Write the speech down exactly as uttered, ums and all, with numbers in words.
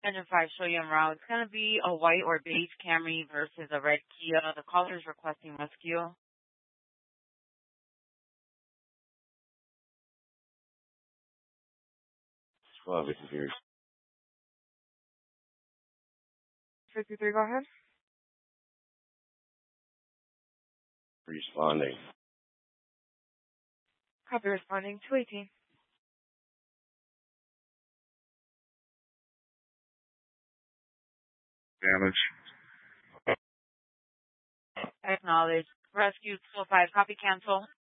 Engine five, show you en route. It's going to be a white or beige Camry versus a red Kia. The caller is requesting rescue. Well, this is here. fifty-three, go ahead. Responding. Copy, responding. two eighteen. Damage. Acknowledge. Rescue two oh five, copy, cancel.